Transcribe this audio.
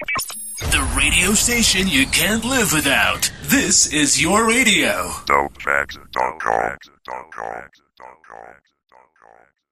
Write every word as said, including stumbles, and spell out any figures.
The radio station you can't live without. This is your radio. Dope facts dot com.